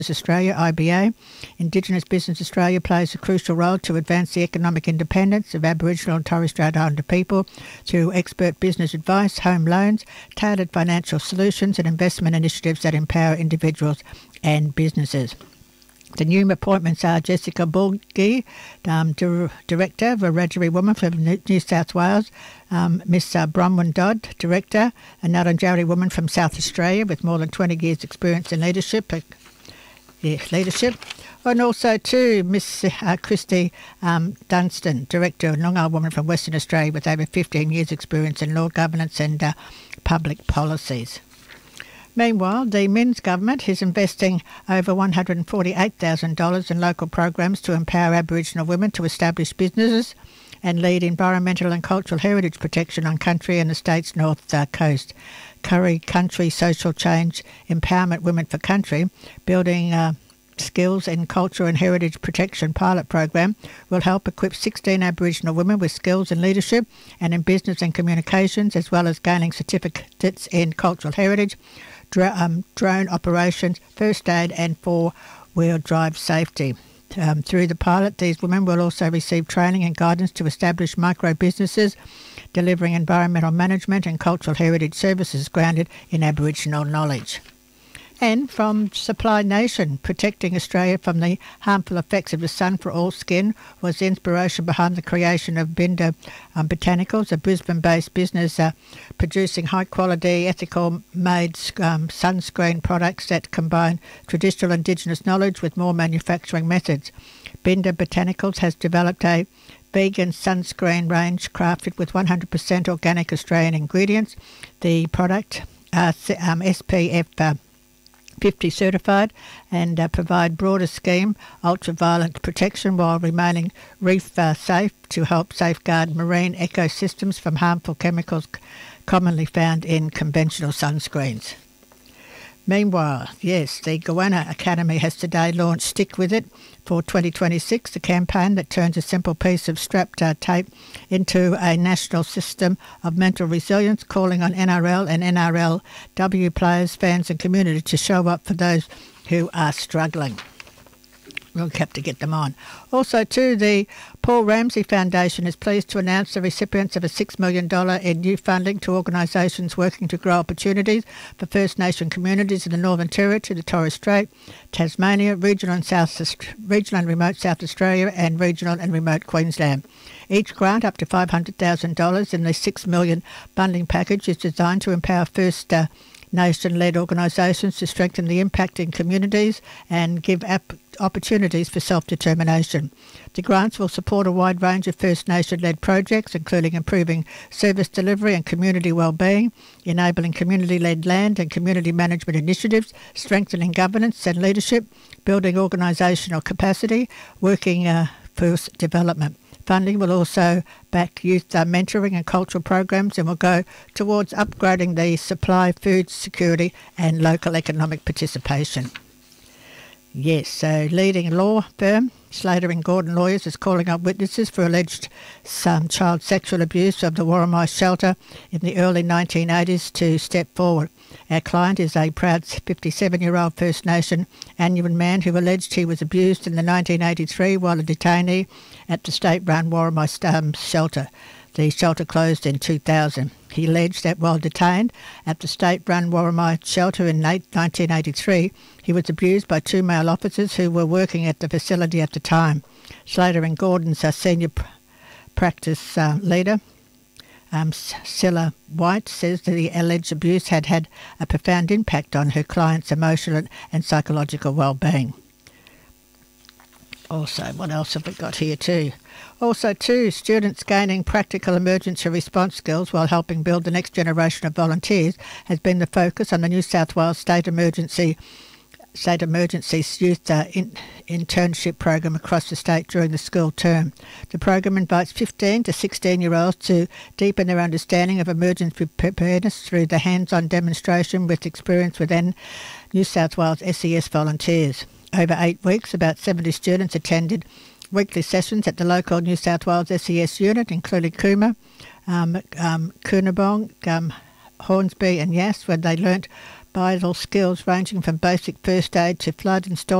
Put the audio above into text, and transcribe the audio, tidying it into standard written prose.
Australia, IBA. Indigenous Business Australia plays a crucial role to advance the economic independence of Aboriginal and Torres Strait Islander people through expert business advice, home loans, tailored financial solutions and investment initiatives that empower individuals and businesses. The new appointments are Jessica Bulgi, Director, Wiradjuri woman from New South Wales, Miss Bronwyn Dodd, Director, a Ngarrindjeri woman from South Australia with more than 20 years' experience in leadership. And also too, Miss Christy Dunstan, Director, a Noongar woman from Western Australia with over 15 years' experience in law, governance and public policies. Meanwhile, the Minns government is investing over $148,000 in local programs to empower Aboriginal women to establish businesses and lead environmental and cultural heritage protection on country and the state's north coast. Curry Country Social Change Empowerment Women for Country, building skills in culture and heritage protection pilot program will help equip 16 Aboriginal women with skills in leadership and in business and communications, as well as gaining certificates in cultural heritage, drone operations, first aid and four-wheel drive safety. Through the pilot, these women will also receive training and guidance to establish micro-businesses delivering environmental management and cultural heritage services grounded in Aboriginal knowledge. And from Supply Nation, protecting Australia from the harmful effects of the sun for all skin was the inspiration behind the creation of Binda Botanicals, a Brisbane-based business producing high-quality, ethical-made sunscreen products that combine traditional Indigenous knowledge with more manufacturing methods. Binda Botanicals has developed a vegan sunscreen range crafted with 100% organic Australian ingredients. The product SPF 50 certified and provide broader scheme ultraviolet protection while remaining reef safe to help safeguard marine ecosystems from harmful chemicals commonly found in conventional sunscreens. Meanwhile, yes, the Goanna Academy has today launched Stick With It for 2026, a campaign that turns a simple piece of strapped tape into a national system of mental resilience, calling on NRL and NRLW players, fans and community to show up for those who are struggling. We'll have to get them on. Also, too, the Paul Ramsay Foundation is pleased to announce the recipients of a $6 million in new funding to organisations working to grow opportunities for First Nation communities in the Northern Territory, the Torres Strait, Tasmania, regional and remote South Australia and regional and remote Queensland. Each grant up to $500,000 in the $6 million funding package is designed to empower First Nation-led organisations to strengthen the impact in communities and give opportunities for self-determination. The grants will support a wide range of First Nation-led projects, including improving service delivery and community well-being, enabling community-led land and community management initiatives, strengthening governance and leadership, building organisational capacity, working force development. Funding will also back youth mentoring and cultural programs and will go towards upgrading the supply, food security and local economic participation. Yes, so leading law firm Slater and Gordon Lawyers is calling up witnesses for alleged child sexual abuse of the Worimi shelter in the early 1980s to step forward. Our client is a proud 57-year-old First Nation Annuan man who alleged he was abused in the 1983 while a detainee at the state-run Worimi shelter. The shelter closed in 2000. He alleged that while detained at the state-run Worimi shelter in 1983, he was abused by two male officers who were working at the facility at the time. Slater and Gordon's senior practice leader, Scylla White, says that the alleged abuse had had a profound impact on her client's emotional and psychological well-being. Also, what else have we got here too? Also, too, students gaining practical emergency response skills while helping build the next generation of volunteers has been the focus on the New South Wales State Emergency Youth Internship Program across the state during the school term. The program invites 15 to 16-year-olds to deepen their understanding of emergency preparedness through the hands-on demonstration with experience within New South Wales SES volunteers. Over 8 weeks, about 70 students attended weekly sessions at the local New South Wales SES unit, including Coomera, Coonabarabran, Hornsby and Yass, where they learnt vital skills ranging from basic first aid to flood and storm